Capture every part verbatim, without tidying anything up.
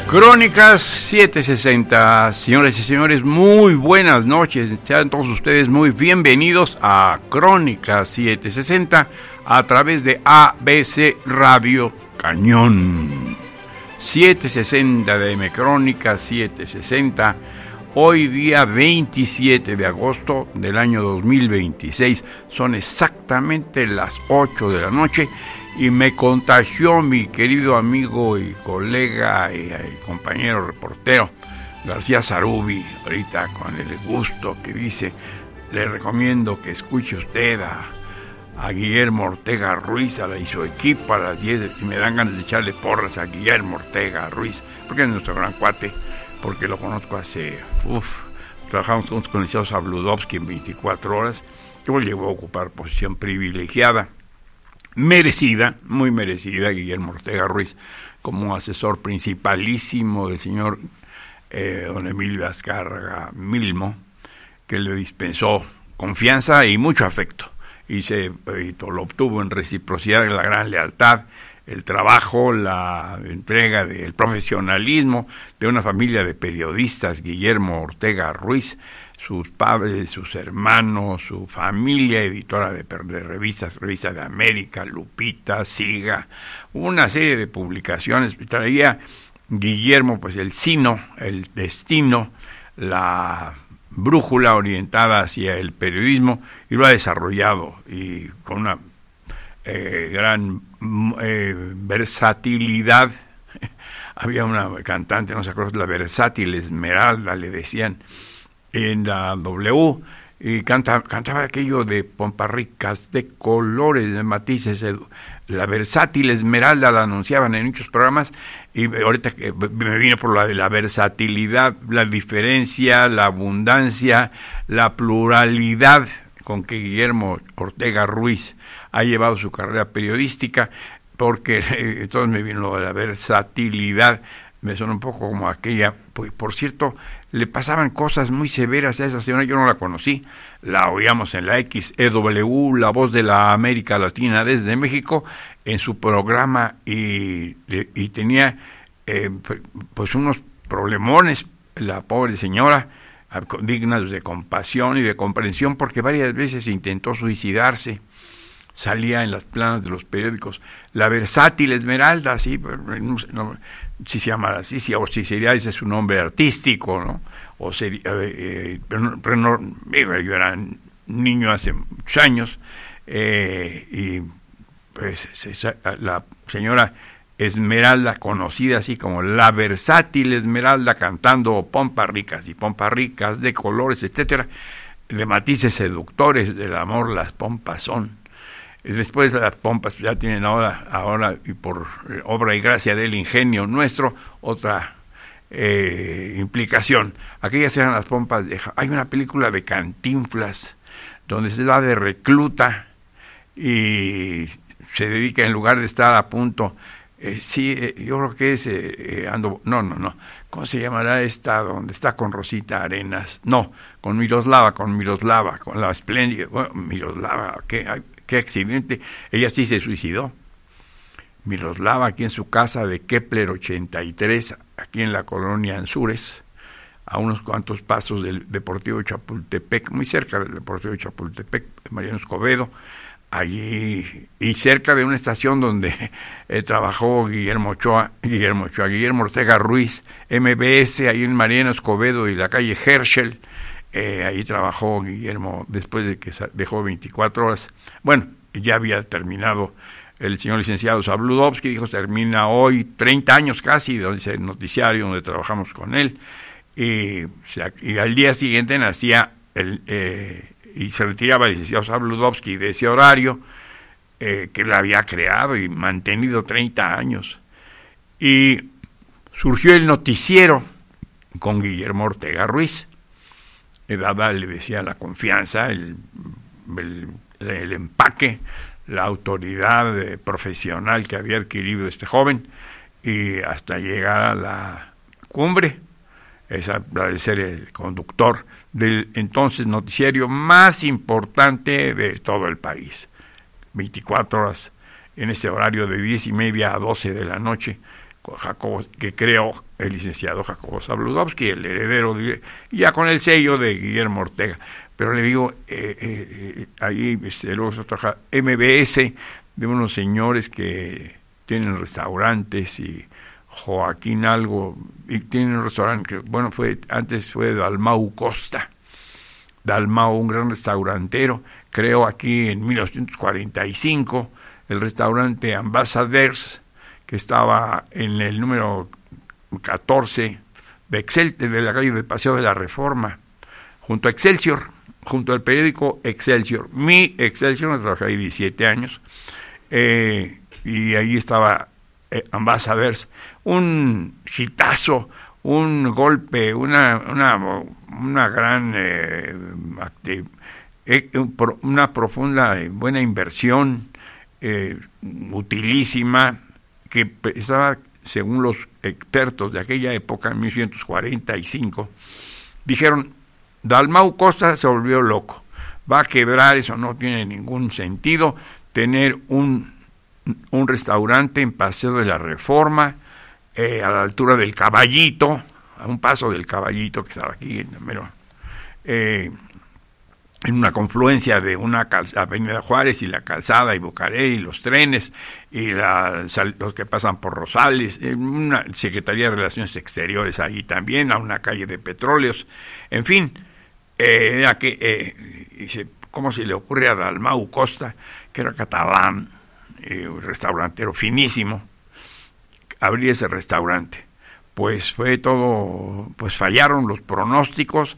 Crónicas setecientos sesenta, señores y señores, muy buenas noches. Sean todos ustedes muy bienvenidos a Crónicas setecientos sesenta a través de A B C Radio Cañón. setecientos sesenta de M, Crónicas setecientos sesenta, hoy día veintisiete de agosto del año dos mil veintiséis. Son exactamente las ocho de la noche. Y me contagió mi querido amigo y colega y, y compañero reportero García Zarubi, ahorita con el gusto que dice, le recomiendo que escuche usted a, a Guillermo Ortega Ruiz, a la, y su equipo a las diez, y me dan ganas de echarle porras a Guillermo Ortega Ruiz, porque es nuestro gran cuate, porque lo conozco hace, uff, trabajamos juntos con el licenciado Sabludovsky en veinticuatro horas, yo llegó a ocupar posición privilegiada, merecida, muy merecida, Guillermo Ortega Ruiz, como asesor principalísimo del señor eh, don Emilio Azcárraga Milmo, que le dispensó confianza y mucho afecto, y, se, y lo obtuvo en reciprocidad de la gran lealtad, el trabajo, la entrega del profesionalismo de una familia de periodistas, Guillermo Ortega Ruiz, sus padres, sus hermanos, su familia, editora de, de revistas, Revista de América, Lupita, Siga, una serie de publicaciones. Traía Guillermo, pues el sino, el destino, la brújula orientada hacia el periodismo, y lo ha desarrollado, y con una eh, gran eh, versatilidad. Había una cantante, no se acuerda, la versátil Esmeralda, le decían, en la W, y canta, cantaba aquello de pomparricas, de colores, de matices, la versátil Esmeralda la anunciaban en muchos programas, y ahorita me vine por la de la versatilidad, la diferencia, la abundancia, la pluralidad con que Guillermo Ortega Ruiz ha llevado su carrera periodística, porque eh, entonces me vino lo de la versatilidad, me suena un poco como aquella, pues, por cierto, le pasaban cosas muy severas a esa señora, yo no la conocí, la oíamos en la X E W, la voz de la América Latina desde México, en su programa, y, y tenía eh, pues unos problemones, la pobre señora, dignas de compasión y de comprensión, porque varias veces intentó suicidarse. Salía en las planas de los periódicos, la versátil Esmeralda, sí, no, no, si se llama así, si, o si sería ese su nombre artístico, ¿no? O sería, eh, eh, pero, no, pero no, yo era niño hace muchos años, eh, y pues se, la señora Esmeralda, conocida así como la versátil Esmeralda, cantando pompas ricas y pompas ricas de colores, etcétera, de matices seductores del amor, las pompas son. Después las pompas ya tienen ahora, ahora y por obra y gracia del ingenio nuestro, otra eh, implicación. Aquellas eran las pompas de... Hay una película de Cantinflas donde se va de recluta y se dedica, en lugar de estar a punto, eh, sí, eh, yo creo que es eh, eh, ando, no, no, no, ¿cómo se llamará esta donde está con Rosita Arenas? No, con Miroslava, con Miroslava, con la espléndida, bueno, Miroslava, ¿qué hay? Qué accidente, ella sí se suicidó. Miroslava, aquí en su casa de Kepler ochenta y tres, aquí en la colonia Anzures, a unos cuantos pasos del Deportivo Chapultepec, muy cerca del Deportivo Chapultepec, Mariano Escobedo, allí, y cerca de una estación donde eh, trabajó Guillermo Ochoa, Guillermo Ochoa, Guillermo Ortega Ruiz, M B S, ahí en Mariano Escobedo y la calle Herschel. Eh, ahí trabajó Guillermo después de que dejó veinticuatro horas. Bueno, ya había terminado el señor licenciado Sabludovsky, dijo, termina hoy treinta años casi, de ese noticiario donde trabajamos con él, y, y al día siguiente nacía el, eh, y se retiraba el licenciado Sabludovsky de ese horario eh, que él había creado y mantenido treinta años. Y surgió el noticiero con Guillermo Ortega Ruiz. Daba, le decía, la confianza, el, el, el empaque, la autoridad eh, profesional que había adquirido este joven, y hasta llegar a la cumbre, esa la de ser el conductor del entonces noticiario más importante de todo el país. veinticuatro horas en ese horario de diez y media a doce de la noche, Jacobo, que creó el licenciado Jacobo Zabludovsky, el heredero, de, ya con el sello de Guillermo Ortega. Pero le digo, eh, eh, ahí este, luego se trabaja M B S, de unos señores que tienen restaurantes, y Joaquín algo, y tienen un restaurante que, bueno, fue antes fue Dalmau Costa. Dalmau, un gran restaurantero, creó aquí en mil novecientos cuarenta y cinco el restaurante Ambassadors, que estaba en el número catorce de, Excel, de la calle del Paseo de la Reforma, junto a Excelsior, junto al periódico Excelsior. Mi Excelsior, me trabajé ahí diecisiete años, eh, y ahí estaba eh, Ambassadors, un hitazo, un golpe, una una, una gran eh, acti- eh, una profunda y buena inversión, eh, utilísima, que estaba, según los expertos de aquella época, en mil novecientos cuarenta y cinco, dijeron, Dalmau Costa se volvió loco, va a quebrar, eso no tiene ningún sentido, tener un, un restaurante en Paseo de la Reforma, eh, a la altura del Caballito, a un paso del Caballito, que estaba aquí, pero, eh, en una confluencia de una calzada, Avenida Juárez y la Calzada y Bucaré y los trenes y la, los que pasan por Rosales, una Secretaría de Relaciones Exteriores ahí también, a una calle de petróleos, en fin, eh, era que, eh, dice, ¿cómo se le ocurre a Dalmau Costa, que era catalán, eh, un restaurantero finísimo, abrir ese restaurante? Pues fue todo, pues fallaron los pronósticos,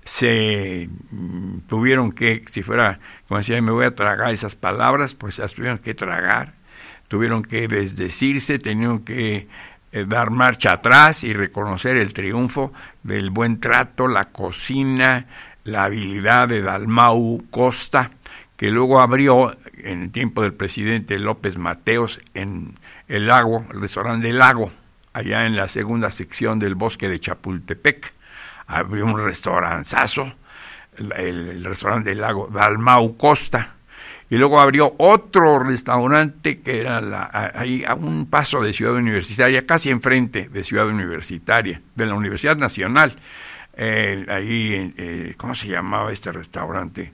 se mm, tuvieron que, si fuera, como decía, me voy a tragar esas palabras, pues las tuvieron que tragar, tuvieron que desdecirse, tenían que eh, dar marcha atrás y reconocer el triunfo del buen trato, la cocina, la habilidad de Dalmau Costa, que luego abrió en el tiempo del presidente López Mateos en el Lago, el restaurante del Lago, allá en la segunda sección del Bosque de Chapultepec. Abrió un restauranzazo, el, el restaurante del Lago, Dalmau Costa, y luego abrió otro restaurante que era la, ahí a un paso de Ciudad Universitaria, casi enfrente de Ciudad Universitaria, de la Universidad Nacional, eh, ahí, eh, ¿cómo se llamaba este restaurante?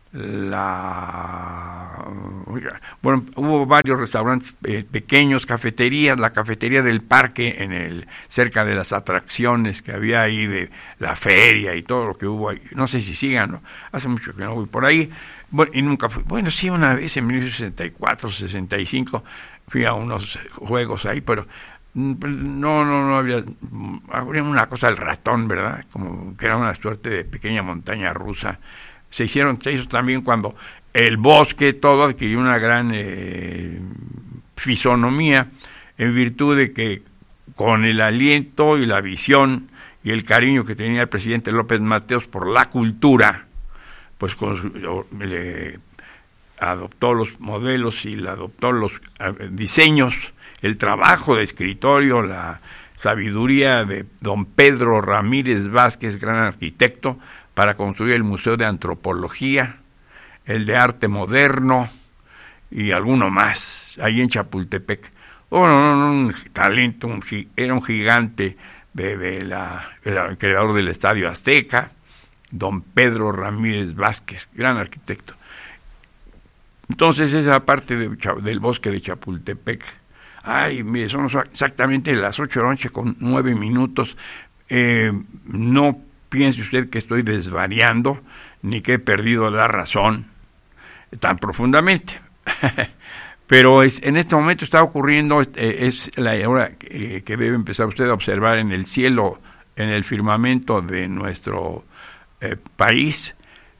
La bueno, hubo varios restaurantes eh, pequeños, cafeterías, la cafetería del parque en el cerca de las atracciones que había ahí de la feria y todo lo que hubo ahí, no sé si sigan, ¿no? Hace mucho que no voy por ahí, bueno, y nunca fui, bueno, sí, una vez en mil novecientos sesenta y cuatro, sesenta y cinco fui a unos juegos ahí, pero no, no, no había, habría una cosa del ratón, ¿verdad? Como que era una suerte de pequeña montaña rusa. Se hicieron, se hizo también cuando el bosque todo adquirió una gran eh, fisonomía, en virtud de que con el aliento y la visión y el cariño que tenía el presidente López Mateos por la cultura, pues con su, le adoptó los modelos y le adoptó los eh, diseños, el trabajo de escritorio, la sabiduría de don Pedro Ramírez Vázquez, gran arquitecto, para construir el Museo de Antropología, el de Arte Moderno y alguno más, ahí en Chapultepec. Oh, no, no, no, un talento, un, era un gigante de, de la, de la, el creador del Estadio Azteca, don Pedro Ramírez Vázquez, gran arquitecto. Entonces esa parte de, del bosque de Chapultepec, ay, mire, son exactamente las ocho de la noche con nueve minutos, eh, no piense usted que estoy desvariando, ni que he perdido la razón tan profundamente. Pero es, en este momento está ocurriendo, eh, es la hora que, que debe empezar usted a observar en el cielo, en el firmamento de nuestro eh, país,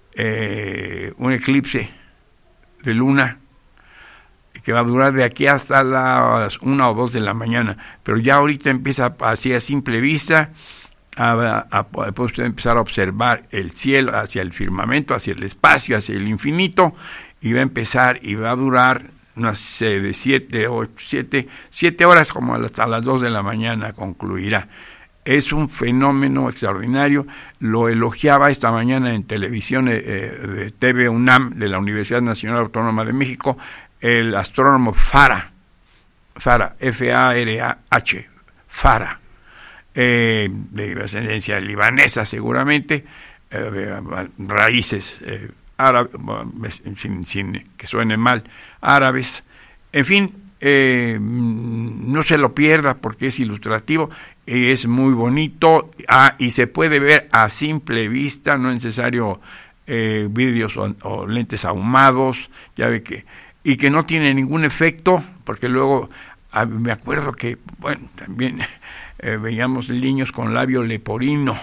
eh, un eclipse de luna que va a durar de aquí hasta las una o dos de la mañana. Pero ya ahorita empieza así a simple vista, A, a, a, puede usted empezar a observar el cielo hacia el firmamento, hacia el espacio, hacia el infinito, y va a empezar y va a durar unas eh, de siete, ocho, siete, siete horas, como hasta las dos de la mañana concluirá. Es un fenómeno extraordinario, lo elogiaba esta mañana en televisión eh, de T V UNAM, de la Universidad Nacional Autónoma de México, el astrónomo Farah, Farah, F A R A H, Farah, eh, de ascendencia libanesa seguramente, eh, de raíces eh, árabes, sin, sin que suene mal, árabes, en fin, eh, no se lo pierda porque es ilustrativo, es muy bonito, ah, y se puede ver a simple vista, no es necesario eh, vidrios o, o lentes ahumados, ya ve que, y que no tiene ningún efecto, porque luego ah, me acuerdo que, bueno, también eh, veíamos niños con labio leporino,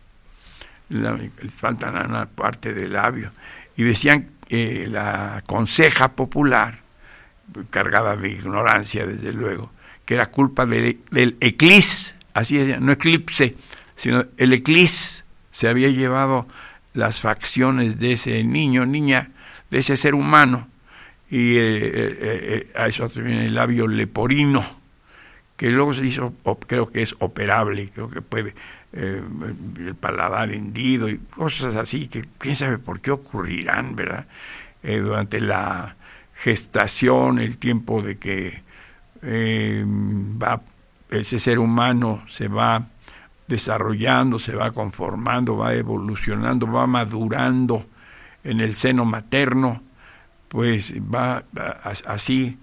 la, les falta una parte del labio, y decían que eh, la conseja popular, cargada de ignorancia desde luego, que era culpa de, del eclis, así es, no eclipse, sino el eclis, se había llevado las facciones de ese niño, niña, de ese ser humano, y eh, eh, eh, a eso viene el labio leporino, que luego se hizo, creo que es operable, creo que puede, eh, el paladar hendido y cosas así, que quién sabe por qué ocurrirán, ¿verdad? Eh, durante la gestación, el tiempo de que eh, va ese ser humano se va desarrollando, se va conformando, va evolucionando, va madurando en el seno materno, pues va así,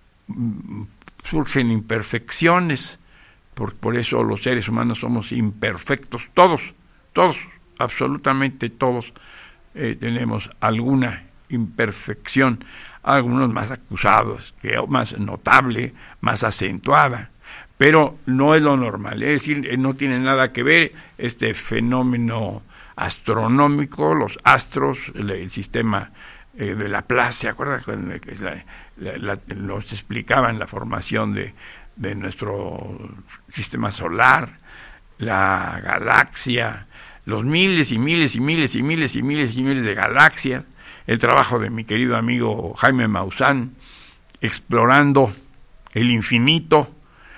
surgen imperfecciones, por, por eso los seres humanos somos imperfectos, todos, todos, absolutamente todos eh, tenemos alguna imperfección, algunos más acusados, que más notable, más acentuada, pero no es lo normal, es decir, no tiene nada que ver este fenómeno astronómico, los astros, el, el sistema eh, de Laplace, ¿se acuerdan? La, la, la, nos explicaban la formación de, de nuestro sistema solar, la galaxia, los miles y miles y miles y miles y miles y miles de galaxias, el trabajo de mi querido amigo Jaime Maussan, explorando el infinito,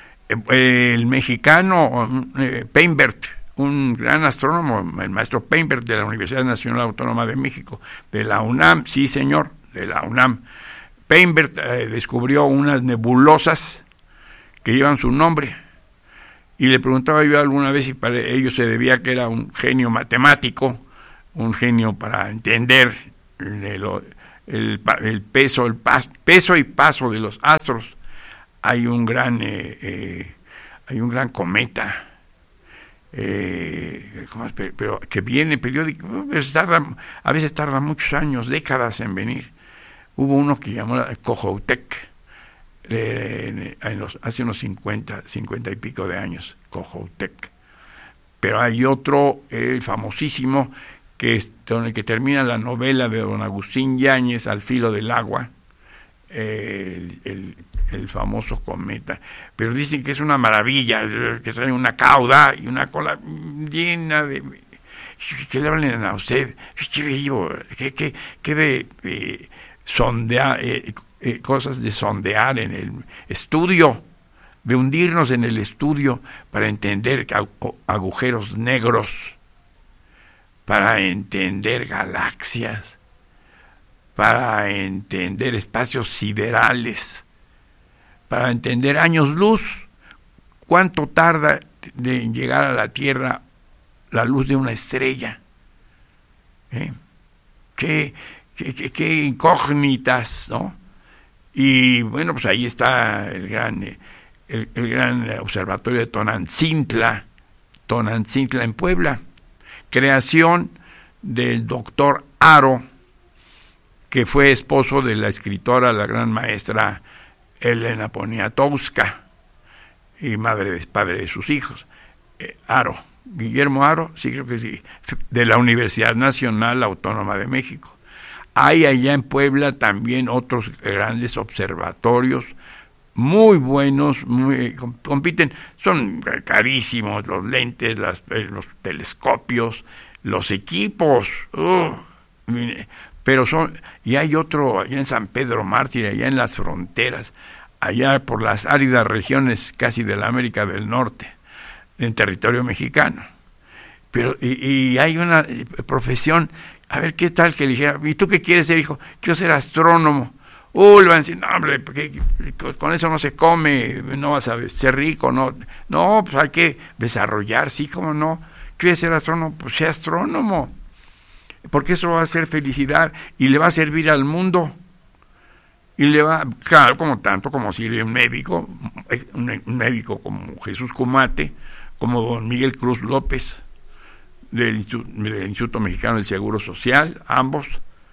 el mexicano eh, Peinbert, un gran astrónomo, el maestro Peinbert de la Universidad Nacional Autónoma de México, de la UNAM, sí señor, de la UNAM. Peinbert eh, descubrió unas nebulosas que llevan su nombre, y le preguntaba yo alguna vez si para ello se debía que era un genio matemático, un genio para entender el, el, el peso, el pas, peso y paso de los astros. Hay un gran eh, eh, hay un gran cometa eh, ¿cómo es? pero, pero que viene periódico, a veces, tarda, a veces tarda muchos años, décadas en venir. Hubo uno que llamó Cojoutec eh, en los, hace unos cincuenta, cincuenta y pico de años, Cojoutec. Pero hay otro, el famosísimo, que es con el que termina la novela de don Agustín Yáñez, Al filo del agua, eh, el, el el famoso cometa, pero dicen que es una maravilla, que trae una cauda y una cola llena de... ¿Qué le hablan a usted? ¿Qué bello? ¿Qué, qué, qué de eh, sondear, eh, eh, cosas de sondear en el estudio, de hundirnos en el estudio para entender agujeros negros, para entender galaxias, para entender espacios siderales, para entender años luz, cuánto tarda en llegar a la Tierra la luz de una estrella. ¿Eh? Qué, qué, qué, qué incógnitas, ¿no? Y bueno, pues ahí está el gran, el, el gran observatorio de Tonantzintla, Tonantzintla en Puebla, creación del doctor Haro, que fue esposo de la escritora, la gran maestra Elena Poniatowska, y madre de, padre de sus hijos. Eh, Haro, Guillermo Haro, sí creo que sí, de la Universidad Nacional Autónoma de México. Hay allá en Puebla también otros grandes observatorios, muy buenos, muy, compiten, son carísimos los lentes, las, los telescopios, los equipos, uh, pero son, y hay otro allá en San Pedro Mártir, allá en las fronteras, allá por las áridas regiones casi de la América del Norte, en territorio mexicano. Pero y, y hay una profesión, a ver qué tal que le dijera, ¿y tú qué quieres ser, hijo? Quiero ser astrónomo. Uh, le van a decir, no, hombre, porque con eso no se come, no vas a ser rico, no, no, pues hay que desarrollar, sí, cómo no, ¿quieres ser astrónomo? Pues sea astrónomo, porque eso va a ser felicidad y le va a servir al mundo. Y le va, claro, como tanto como sirve un médico, un, un médico como Jesús Kumate, como don Miguel Cruz López, del Instituto, del Instituto Mexicano del Seguro Social, ambos.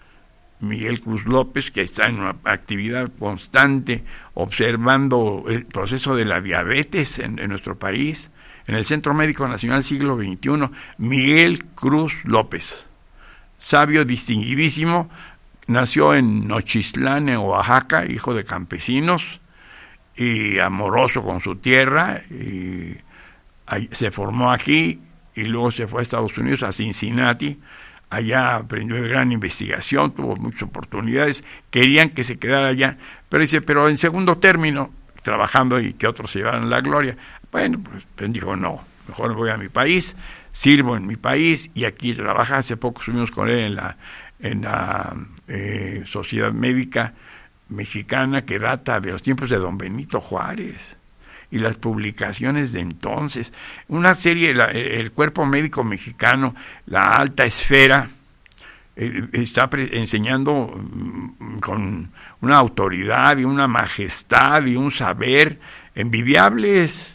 Miguel Cruz López, que está en una actividad constante observando el proceso de la diabetes en, en nuestro país, en el Centro Médico Nacional Siglo veintiuno, Miguel Cruz López, sabio distinguidísimo, nació en Nochistlán, en Oaxaca, hijo de campesinos, y amoroso con su tierra, y ahí, se formó aquí, y luego se fue a Estados Unidos, a Cincinnati. Allá aprendió de gran investigación, tuvo muchas oportunidades, querían que se quedara allá, pero dice, pero en segundo término, trabajando y que otros se llevaran la gloria. Bueno, pues, pues dijo, no, mejor voy a mi país, sirvo en mi país, y aquí trabaja. Hace poco estuvimos con él en la, en la eh, Sociedad Médica Mexicana, que data de los tiempos de don Benito Juárez, y las publicaciones de entonces, una serie, la, el Cuerpo Médico Mexicano, la alta esfera, eh, está pre- enseñando mm, con una autoridad y una majestad y un saber envidiables,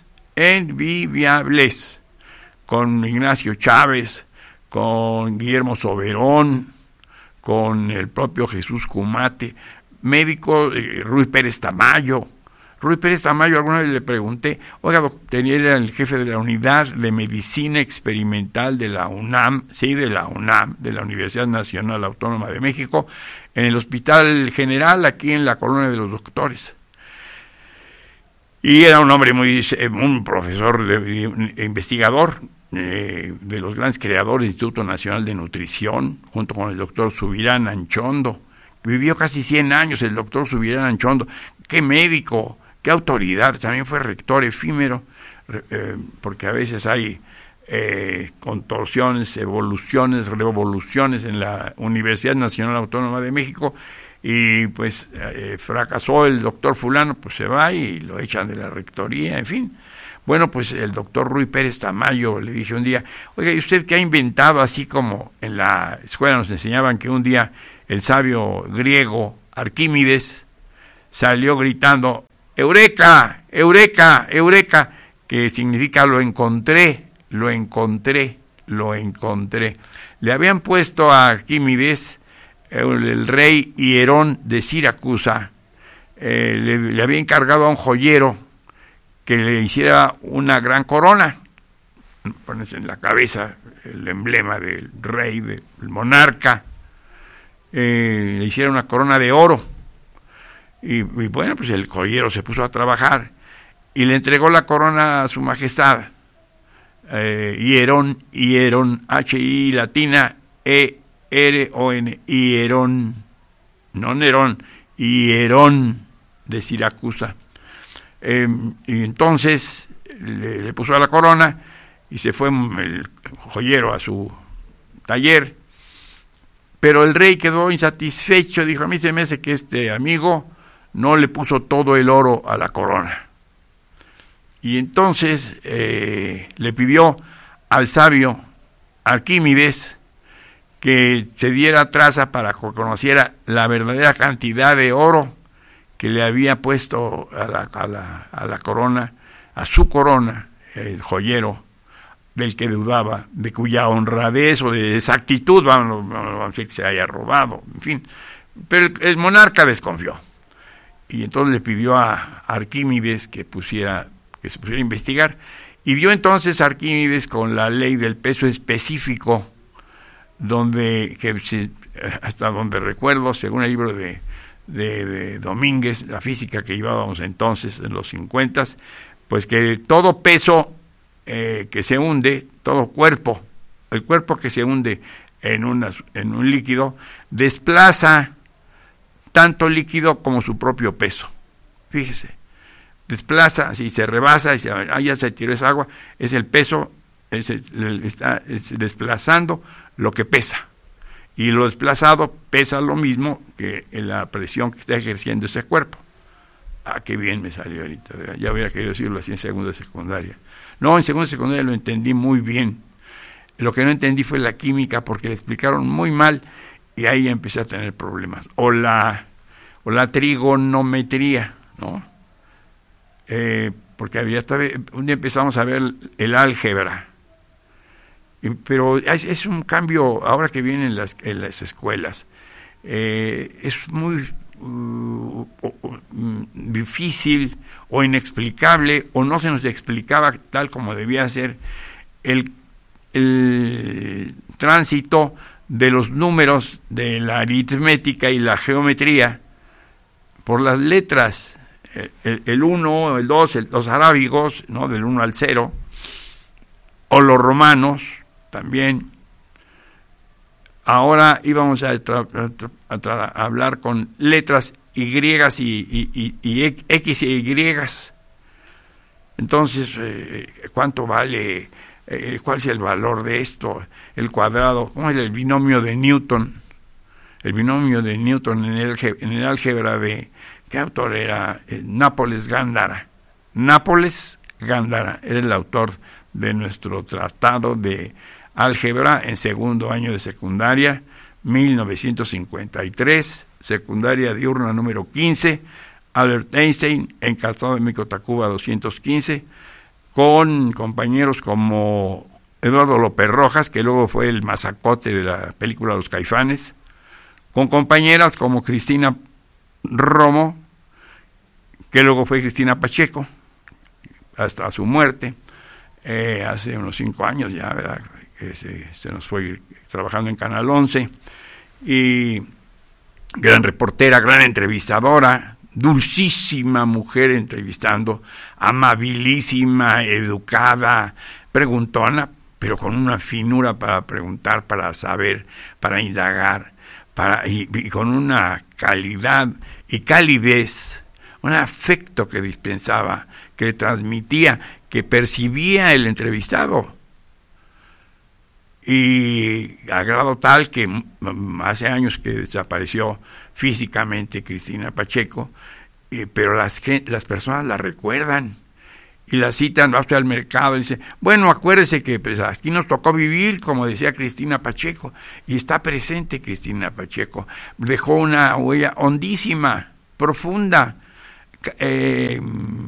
envidiables, con Ignacio Chávez, con Guillermo Soberón, con el propio Jesús Kumate, médico, eh, Ruy Pérez Tamayo. Ruy Pérez Tamayo, alguna vez le pregunté, oiga, tenía era el jefe de la unidad de medicina experimental de la UNAM, sí, de la UNAM, de la Universidad Nacional Autónoma de México, en el Hospital General, aquí en la Colonia de los Doctores. Y era un hombre muy, un profesor, de, un investigador, eh, de los grandes creadores del Instituto Nacional de Nutrición, junto con el doctor Subirán Anchondo. Vivió casi cien años el doctor Subirán Anchondo. ¡Qué médico! ¡Qué autoridad! También fue rector efímero, eh, porque a veces hay eh, contorsiones, evoluciones, revoluciones en la Universidad Nacional Autónoma de México, y pues eh, fracasó el doctor fulano, pues se va y lo echan de la rectoría, en fin. Bueno, pues el doctor Ruy Pérez Tamayo le dije un día, oiga, ¿y usted qué ha inventado? Así como en la escuela nos enseñaban que un día el sabio griego Arquímedes salió gritando, ¡Eureka! ¡Eureka! ¡Eureka! Que significa lo encontré, lo encontré, lo encontré. Le habían puesto a Arquímedes, el, el rey Hierón de Siracusa, eh, le, le había encargado a un joyero que le hiciera una gran corona. Pones en la cabeza el emblema del rey, del monarca, eh, le hiciera una corona de oro. Y, y bueno, pues el joyero se puso a trabajar y le entregó la corona a su majestad. Eh, Hierón, Hierón, H I latina, E R O N, Hierón, no Nerón, Hierón de Siracusa. Eh, y entonces le, le puso a la corona y se fue el joyero a su taller, pero el rey quedó insatisfecho, dijo, a mí se me hace que este amigo no le puso todo el oro a la corona. Y entonces eh, le pidió al sabio Arquímedes que se diera traza para que conociera la verdadera cantidad de oro que le había puesto a la, a la, a la corona, a su corona, el joyero, del que dudaba, de cuya honradez o de exactitud, vamos, vamos a decir que se haya robado, en fin. Pero el, el monarca desconfió. Y entonces le pidió a Arquímedes que pusiera, que se pusiera a investigar, y dio entonces Arquímedes con la ley del peso específico, donde, que, hasta donde recuerdo, según el libro de, de, de Domínguez, la física que llevábamos entonces en los cincuentas, pues que todo peso eh, que se hunde, todo cuerpo, el cuerpo que se hunde en, una, en un líquido, desplaza tanto líquido como su propio peso. Fíjese, desplaza, si se rebasa, y se, ah, ya se tiró esa agua, es el peso, es el, está es desplazando lo que pesa. y lo desplazado pesa lo mismo que la presión que está ejerciendo ese cuerpo. Ah, qué bien me salió ahorita, ya hubiera querido decirlo así en segundo de secundaria. No, en segundo de secundaria lo entendí muy bien. Lo que no entendí fue la química, porque le explicaron muy mal y ahí empecé a tener problemas. O la, o la trigonometría, ¿no? Eh, porque había, un día empezamos a ver el álgebra. Y, pero es, es un cambio, ahora que vienen en las, en las escuelas, eh, es muy uh, uh, difícil o inexplicable, o no se nos explicaba tal como debía ser el el tránsito de los números de la aritmética y la geometría por las letras, el uno, el dos, los arábigos, ¿no? Del uno al cero, o los romanos también. Ahora íbamos a, tra- a, tra- a, tra- a hablar con letras Y y, y, y, y X y Y. Entonces, eh, ¿cuánto vale? Eh, ¿Cuál es el valor de esto? El cuadrado, ¿cómo es el binomio de Newton? El binomio de Newton en el, en el álgebra de, ¿qué autor era? Eh, Nápoles Gándara. Nápoles Gándara era el autor de nuestro tratado de álgebra en segundo año de secundaria, mil novecientos cincuenta y tres, secundaria diurna número quince, Albert Einstein, encalzado de Mico Tacuba doscientos quince, con compañeros como Eduardo López Rojas, que luego fue el mazacote de la película Los Caifanes, con compañeras como Cristina Romo, que luego fue Cristina Pacheco, hasta su muerte, eh, hace unos cinco años ya, ¿verdad? Que se, se nos fue trabajando en Canal once, y gran reportera, gran entrevistadora, dulcísima mujer entrevistando, amabilísima, educada, preguntona, pero con una finura para preguntar, para saber, para indagar, para y, y con una calidad y calidez, un afecto que dispensaba, que transmitía, que percibía el entrevistado. Y a grado tal que hace años que desapareció físicamente Cristina Pacheco, eh, pero las, las personas la recuerdan y la citan, va usted al mercado y dice, bueno, acuérdese que pues, aquí nos tocó vivir, como decía Cristina Pacheco, y está presente Cristina Pacheco, dejó una huella hondísima, profunda, eh,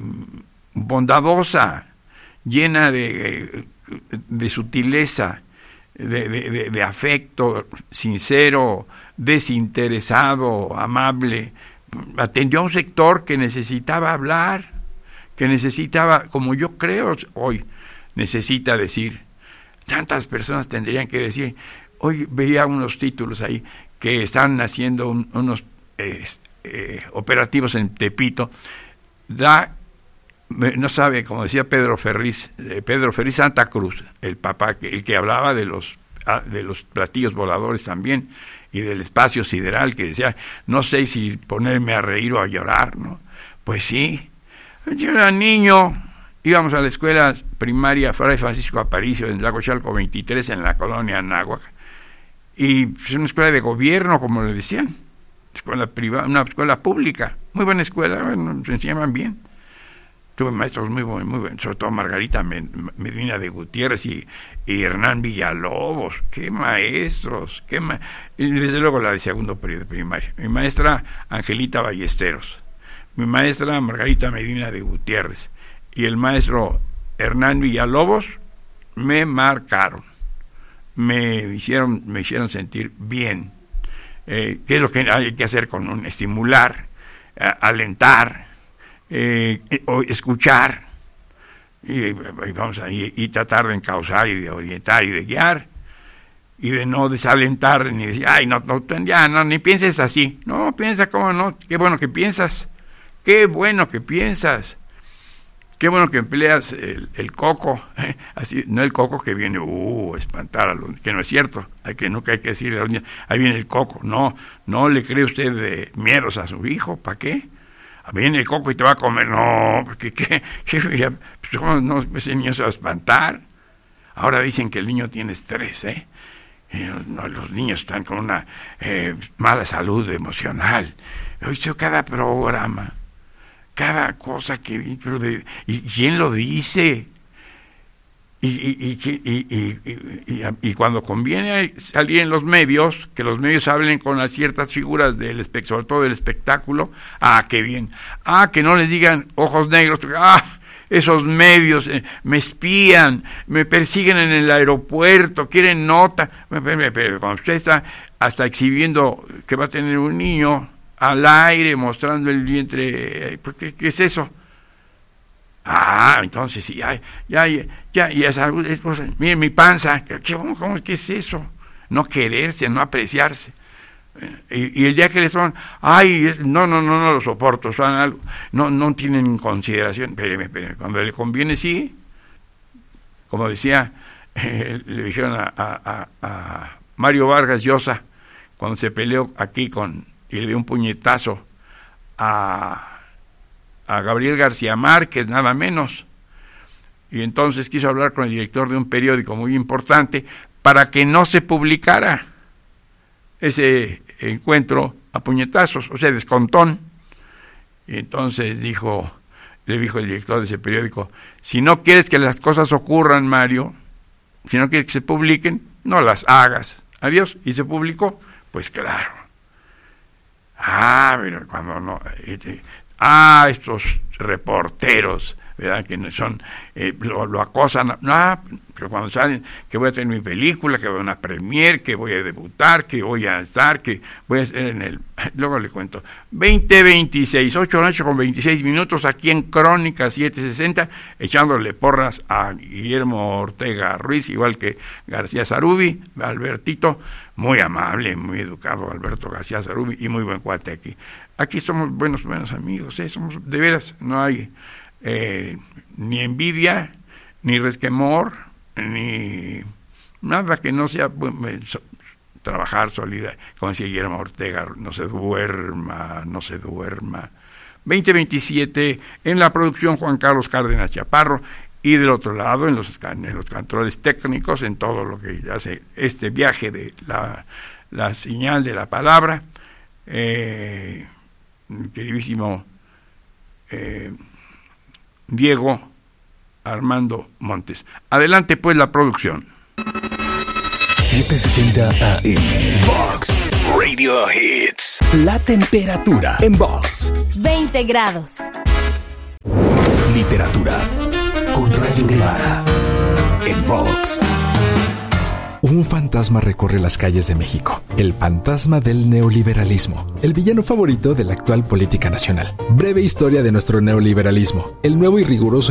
bondadosa, llena de, de sutileza, De, de, de afecto sincero, desinteresado, amable. Atendió a un sector que necesitaba hablar, que necesitaba, como yo creo hoy, necesita decir. Tantas personas tendrían que decir. Hoy veía unos títulos ahí que están haciendo un, unos eh, eh, operativos en Tepito. Da no sabe, como decía Pedro Ferriz, eh, Pedro Ferriz Santa Cruz, el papá, el que hablaba de los de los platillos voladores también, y del espacio sideral, que decía, no sé si ponerme a reír o a llorar, ¿no? Pues sí, yo era niño, íbamos a la escuela primaria Fray Francisco Aparicio, en Tlacochalco veintitrés, en la colonia Anáhuac, y es una escuela de gobierno, como le decían, escuela privada, una escuela pública, muy buena escuela, bueno, se enseñaban bien. Tuve maestros muy buenos, muy buenos, sobre todo Margarita Medina de Gutiérrez y, y Hernán Villalobos. ¡Qué maestros! Qué ma- y desde luego la de segundo periodo de primaria. Mi maestra Angelita Ballesteros, mi maestra Margarita Medina de Gutiérrez y el maestro Hernán Villalobos me marcaron, me hicieron, me hicieron sentir bien. Eh, ¿Qué es lo que hay que hacer con un estimular, eh, alentar? Eh, o escuchar y, y vamos a y, y tratar de encauzar y de orientar y de guiar y de no desalentar ni decir ay no, no ya no ni pienses así, no piensa cómo no, qué bueno que piensas, qué bueno que piensas, qué bueno que empleas el, el coco, eh, así, no el coco que viene uh espantar a los, que no es cierto, hay que nunca hay que decirle a los niños, ahí viene el coco, no, no le cree usted de miedos a su hijo, ¿para qué? Viene el coco y te va a comer. No, porque ¿qué? ¿Qué? Pues, ¿cómo no? Ese niño se va a espantar. Ahora dicen que el niño tiene estrés, ¿eh? No, los niños están con una eh, mala salud emocional. Oye, cada programa, cada cosa que... Pero de, ¿y quién lo dice? Y, y, y, y, y, y, y, y cuando conviene salir en los medios, que los medios hablen con las ciertas figuras del espectáculo, sobre todo del espectáculo, ah, qué bien. Ah, que no les digan ojos negros, ah, esos medios eh, me espían, me persiguen en el aeropuerto, quieren nota. Pero cuando usted está hasta exhibiendo que va a tener un niño al aire, mostrando el vientre, ¿qué, qué es eso? Ah, entonces sí, ya, ya, ya, ya, esa, pues, miren mi panza, ¿qué, cómo, ¿qué es eso? No quererse, no apreciarse. Y, y el día que le son, ay, no, no, no, no lo soporto, son algo, no, no tienen consideración, espéreme, espéreme, cuando le conviene sí, como decía, eh, le dijeron a, a, a Mario Vargas Llosa, cuando se peleó aquí con, y le dio un puñetazo a a Gabriel García Márquez, nada menos, y entonces quiso hablar con el director de un periódico muy importante para que no se publicara ese encuentro a puñetazos, o sea, descontón. Y entonces dijo, le dijo el director de ese periódico, si no quieres que las cosas ocurran, Mario, si no quieres que se publiquen, no las hagas. Adiós. Y se publicó, pues claro. Ah, pero cuando no... Este, ah, estos reporteros, ¿verdad? Que son, eh, lo, lo acosan, ah, pero cuando salen, que voy a tener mi película, que voy a una premier, que voy a debutar, que voy a estar, que voy a estar en el, luego le cuento, veinte veintiséis, ocho noche con veintiséis minutos, aquí en Crónica siete sesenta, echándole porras a Guillermo Ortega Ruiz, igual que García Zarubi, Albertito, muy amable, muy educado Alberto García Zarubi, y muy buen cuate aquí. Aquí somos buenos, buenos amigos, ¿eh? Somos, de veras, no hay eh, ni envidia, ni resquemor, ni nada que no sea bueno, so, trabajar solidario, como decía Guillermo Ortega, no se duerma, no se duerma. veinte veintisiete, en la producción Juan Carlos Cárdenas Chaparro, y del otro lado, en los, en los controles técnicos, en todo lo que hace este viaje de la, la señal de la palabra, eh, mi queridísimo eh, Diego Armando Montes. Adelante pues la producción. setecientos sesenta A M Vox Radio Hits. La temperatura en Vox. veinte grados. Literatura con Rayo Guevara en Vox. Un fantasma recorre las calles de México, el fantasma del neoliberalismo, el villano favorito de la actual política nacional. Breve historia de nuestro neoliberalismo, el nuevo y riguroso